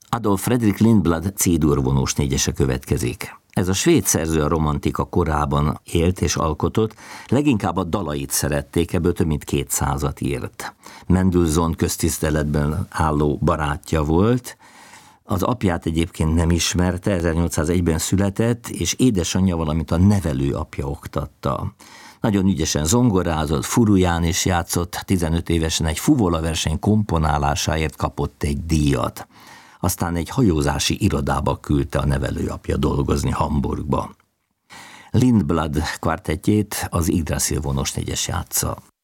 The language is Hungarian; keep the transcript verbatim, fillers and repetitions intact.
Adolf Fredrik Lindblad C-dur vonós négyese következik. Ez a svéd szerző a romantika korában élt és alkotott, leginkább a dalait szerették, ebből több mint kétszázat írt. Mendelssohn köztiszteletben álló barátja volt, az apját egyébként nem ismerte, ezernyolcszázegyben született, és édesanyja, valamint a nevelő apja oktatta. Nagyon ügyesen zongorázott, furuján is játszott, tizenöt évesen egy fuvola verseny komponálásáért kapott egy díjat. Aztán egy hajózási irodába küldte a nevelőapja dolgozni Hamburgba. Lindblad kvartettjét az Yggdrasil vonós négyes játsza.